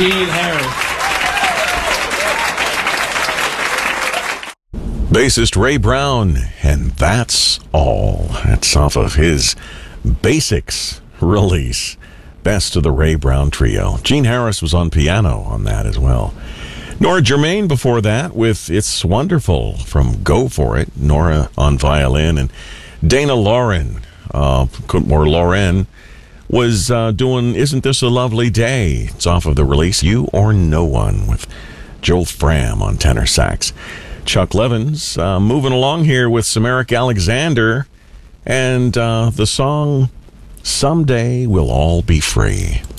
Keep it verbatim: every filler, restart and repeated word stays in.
Gene Harris. Bassist Ray Brown, and That's All. That's off of his Basics release. Best of the Ray Brown Trio. Gene Harris was on piano on that as well. Nora Germain before that with It's Wonderful from Go For It. Nora on violin. And Dana Lauren, uh, or Lauren, was uh, doing Isn't This a Lovely Day? It's off of the release You or No One with Joel Fram on tenor sax. Chuck Levins uh, moving along here with some Eric Alexander and uh, the song Someday We'll All Be Free.